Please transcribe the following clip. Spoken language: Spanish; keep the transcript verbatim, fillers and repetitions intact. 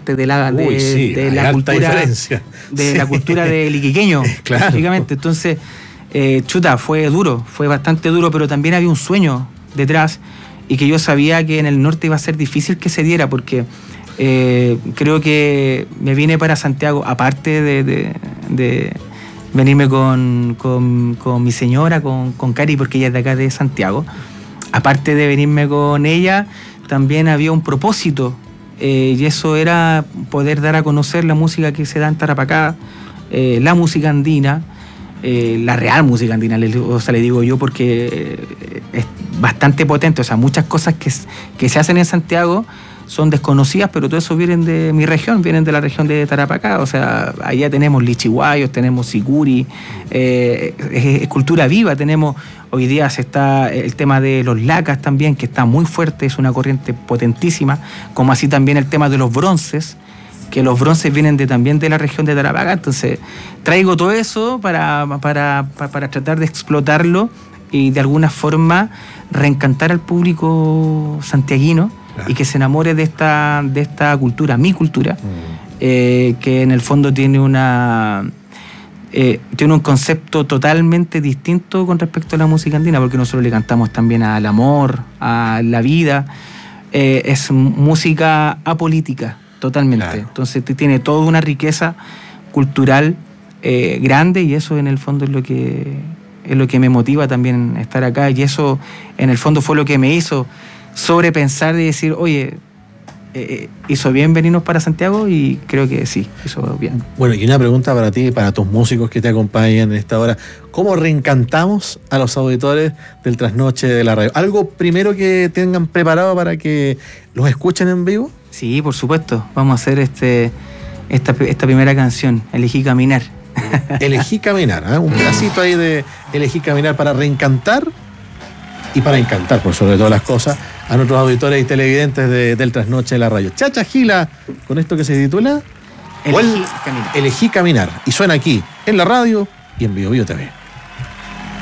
parte de la, de, Uy, sí, de la cultura diferencia. de sí. la cultura del iquiqueño, claro. Básicamente. Entonces, eh, chuta, fue duro, fue bastante duro, pero también había un sueño detrás y que yo sabía que en el norte iba a ser difícil que se diera, porque eh, creo que me vine para Santiago, aparte de, de, de venirme con, con, con mi señora, con, con Cari, porque ella es de acá de Santiago. Aparte de venirme con ella, también había un propósito, eh, y eso era poder dar a conocer la música que se da en Tarapacá, eh, la música andina, eh, la real música andina, le, o sea, le digo yo, porque es bastante potente. O sea, muchas cosas que, que se hacen en Santiago son desconocidas, pero todo eso vienen de mi región, vienen de la región de Tarapacá. O sea, allá tenemos lichiguayos, tenemos sicuri, eh, es, es cultura viva. Tenemos, hoy día se está el tema de los lacas también, que está muy fuerte, es una corriente potentísima, como así también el tema de los bronces, que los bronces vienen de, también de la región de Tarapacá. Entonces, traigo todo eso para, para, para, para tratar de explotarlo y de alguna forma reencantar al público santiaguino, y que se enamore de esta, de esta cultura, mi cultura, mm. eh, que en el fondo tiene una eh, tiene un concepto totalmente distinto con respecto a la música andina, porque nosotros le cantamos también al amor, a la vida. Eh, es música apolítica, totalmente. Claro. Entonces tiene toda una riqueza cultural eh, grande, y eso en el fondo es lo que es lo que me motiva también estar acá, y eso en el fondo fue lo que me hizo sobrepensar y decir, oye, eh, hizo bien venirnos para Santiago, y creo que sí, hizo bien. Bueno, y una pregunta para ti, para tus músicos que te acompañan en esta hora. ¿Cómo reencantamos a los auditores del Trasnoche de la Radio? ¿Algo primero que tengan preparado para que los escuchen en vivo? Sí, por supuesto. Vamos a hacer este esta, esta primera canción, Elegí Caminar. Elegí Caminar, ¿eh? Un pedacito ahí de Elegí Caminar para reencantar y para encantar, por sobre todas las cosas, a nuestros auditores y televidentes de, del Trasnoche de la Radio. Chacha Gila, con esto que se titula Elegí Caminar. Elegí Caminar. Y suena aquí, en la radio y en Bio Bio T V.